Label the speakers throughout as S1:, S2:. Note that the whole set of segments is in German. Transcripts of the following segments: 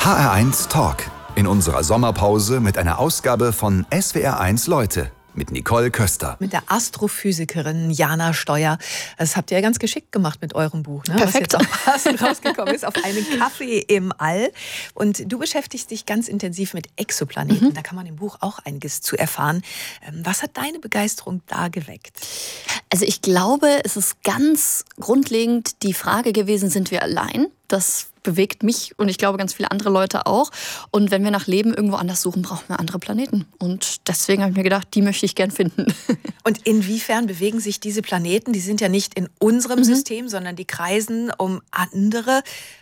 S1: HR1 Talk. In unserer Sommerpause mit einer Ausgabe von SWR1 Leute mit Nicole Köster.
S2: Mit der Astrophysikerin Jana Steuer. Das habt ihr ja ganz geschickt gemacht mit eurem Buch, ne?
S3: Perfekt.
S2: Was jetzt auch passend rausgekommen ist, auf einen Kaffee im All. Und du beschäftigst dich ganz intensiv mit Exoplaneten. Da kann man im Buch auch einiges zu erfahren. Was hat deine Begeisterung da geweckt?
S3: Also ich glaube, es ist ganz grundlegend die Frage gewesen, sind wir allein? Das bewegt mich und ich glaube ganz viele andere Leute auch. Und wenn wir nach Leben irgendwo anders suchen, brauchen wir andere Planeten. Und deswegen habe ich mir gedacht, die möchte ich gern finden.
S2: Und inwiefern bewegen sich diese Planeten? Die sind ja nicht in unserem System, sondern die kreisen um andere.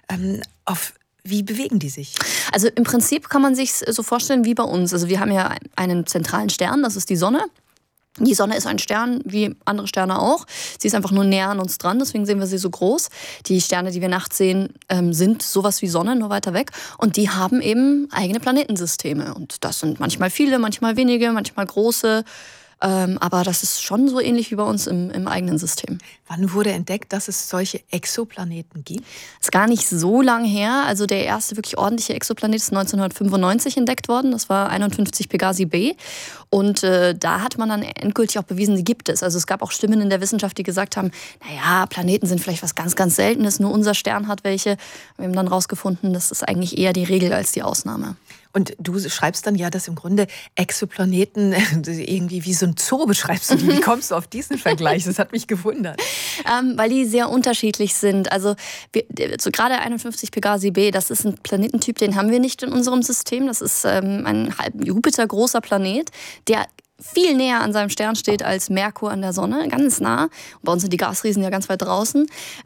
S2: Wie bewegen die sich?
S3: Also im Prinzip kann man sich so vorstellen wie bei uns. Also wir haben ja einen zentralen Stern, das ist die Sonne. Die Sonne ist ein Stern, wie andere Sterne auch. Sie ist einfach nur näher an uns dran, deswegen sehen wir sie so groß. Die Sterne, die wir nachts sehen, sind sowas wie Sonne, nur weiter weg. Und die haben eben eigene Planetensysteme. Und das sind manchmal viele, manchmal wenige, manchmal große. Aber das ist schon so ähnlich wie bei uns im eigenen System.
S2: Wann wurde entdeckt, dass es solche Exoplaneten gibt?
S3: Das ist gar nicht so lang her. Also der erste wirklich ordentliche Exoplanet ist 1995 entdeckt worden. Das war 51 Pegasi b. Und da hat man dann endgültig auch bewiesen, die gibt es. Also es gab auch Stimmen in der Wissenschaft, die gesagt haben, naja, Planeten sind vielleicht was ganz, ganz Seltenes. Nur unser Stern hat welche. Wir haben dann rausgefunden, das ist eigentlich eher die Regel als die Ausnahme.
S2: Und du schreibst dann ja, dass im Grunde Exoplaneten irgendwie wie so ein Zoo beschreibst du die. Wie kommst du auf diesen Vergleich? Das hat mich gewundert.
S3: Weil die sehr unterschiedlich sind. Also gerade 51 Pegasi b, das ist ein Planetentyp, den haben wir nicht in unserem System. Das ist ein halb Jupiter großer Planet, der viel näher an seinem Stern steht als Merkur an der Sonne, ganz nah. Bei uns sind die Gasriesen ja ganz weit draußen.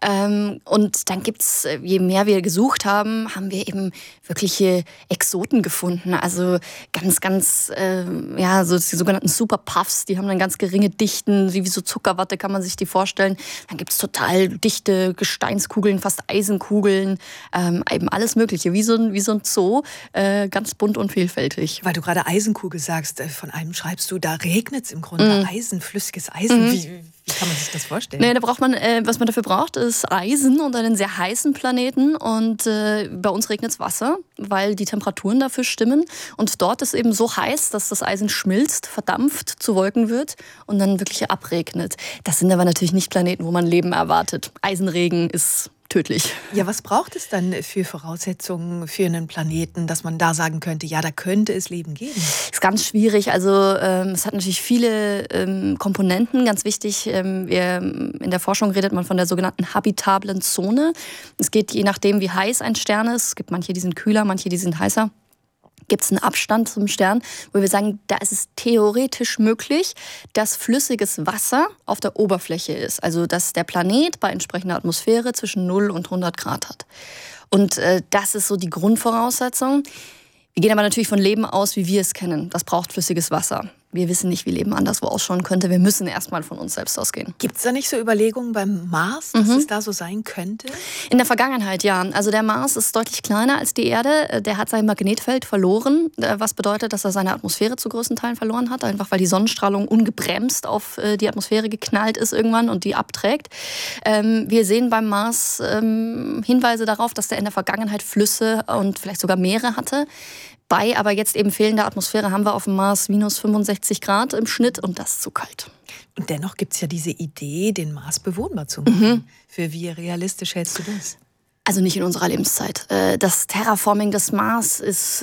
S3: Und dann gibt's, je mehr wir gesucht haben, haben wir eben wirkliche Exoten gefunden. Also ganz, ganz, so die sogenannten Superpuffs, die haben dann ganz geringe Dichten, wie so Zuckerwatte kann man sich die vorstellen. Dann gibt's total dichte Gesteinskugeln, fast Eisenkugeln, eben alles Mögliche, wie so ein Zoo, ganz bunt und vielfältig.
S2: Weil du gerade Eisenkugel sagst, von einem schreibst du, da regnet es im Grunde Eisen, flüssiges Eisen. Wie kann man sich das vorstellen?
S3: Nee, da braucht man, was man dafür braucht, ist Eisen und einen sehr heißen Planeten. Und bei uns regnet es Wasser, weil die Temperaturen dafür stimmen. Und dort ist eben so heiß, dass das Eisen schmilzt, verdampft, zu Wolken wird und dann wirklich abregnet. Das sind aber natürlich nicht Planeten, wo man Leben erwartet. Eisenregen ist tödlich.
S2: Ja, was braucht es dann für Voraussetzungen für einen Planeten, dass man da sagen könnte, ja, da könnte es Leben geben?
S3: Das ist ganz schwierig. Also es hat natürlich viele Komponenten. Ganz wichtig, in der Forschung redet man von der sogenannten habitablen Zone. Es geht je nachdem, wie heiß ein Stern ist. Es gibt manche, die sind kühler, manche, die sind heißer. Gibt es einen Abstand zum Stern, wo wir sagen, da ist es theoretisch möglich, dass flüssiges Wasser auf der Oberfläche ist. Also dass der Planet bei entsprechender Atmosphäre zwischen 0 und 100 Grad hat. Und das ist so die Grundvoraussetzung. Wir gehen aber natürlich von Leben aus, wie wir es kennen. Das braucht flüssiges Wasser. Wir wissen nicht, wie Leben anderswo ausschauen könnte. Wir müssen erstmal von uns selbst ausgehen.
S2: Gibt es da nicht so Überlegungen beim Mars, dass es da so sein könnte?
S3: In der Vergangenheit, ja. Also der Mars ist deutlich kleiner als die Erde. Der hat sein Magnetfeld verloren, was bedeutet, dass er seine Atmosphäre zu größten Teilen verloren hat. Einfach weil die Sonnenstrahlung ungebremst auf die Atmosphäre geknallt ist irgendwann und die abträgt. Wir sehen beim Mars Hinweise darauf, dass der in der Vergangenheit Flüsse und vielleicht sogar Meere hatte. Bei aber jetzt eben fehlender Atmosphäre haben wir auf dem Mars minus 65 Grad im Schnitt und das ist zu kalt.
S2: Und dennoch gibt es ja diese Idee, den Mars bewohnbar zu machen. Für wie realistisch hältst du das?
S3: Also nicht in unserer Lebenszeit. Das Terraforming des Mars ist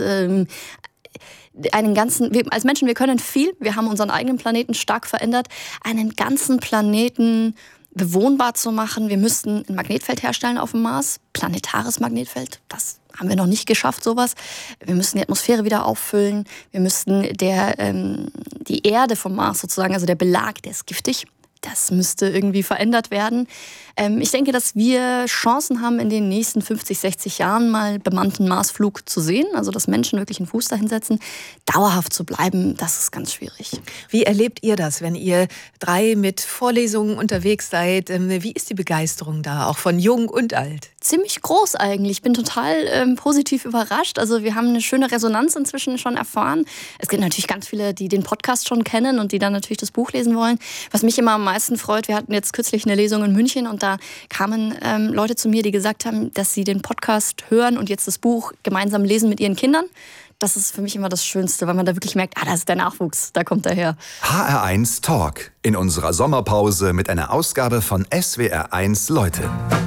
S3: als Menschen, wir können viel. Wir haben unseren eigenen Planeten stark verändert. Einen ganzen Planeten bewohnbar zu machen. Wir müssten ein Magnetfeld herstellen auf dem Mars, planetares Magnetfeld. Das haben wir noch nicht geschafft, sowas. Wir müssen die Atmosphäre wieder auffüllen. Wir müssten die Erde vom Mars sozusagen, also der Belag, der ist giftig. Das müsste irgendwie verändert werden. Ich denke, dass wir Chancen haben, in den nächsten 50, 60 Jahren mal bemannten Marsflug zu sehen. Also, dass Menschen wirklich einen Fuß dahin setzen. Dauerhaft zu bleiben, das ist ganz schwierig.
S2: Wie erlebt ihr das, wenn ihr 3 mit Vorlesungen unterwegs seid? Wie ist die Begeisterung da, auch von jung und alt?
S3: Ziemlich groß eigentlich. Ich bin total positiv überrascht. Also wir haben eine schöne Resonanz inzwischen schon erfahren. Es gibt natürlich ganz viele, die den Podcast schon kennen und die dann natürlich das Buch lesen wollen. Was mich immer am meisten freut, wir hatten jetzt kürzlich eine Lesung in München und da kamen Leute zu mir, die gesagt haben, dass sie den Podcast hören und jetzt das Buch gemeinsam lesen mit ihren Kindern. Das ist für mich immer das Schönste, weil man da wirklich merkt, das ist der Nachwuchs, da kommt er her.
S1: HR1 Talk in unserer Sommerpause mit einer Ausgabe von SWR1 Leute.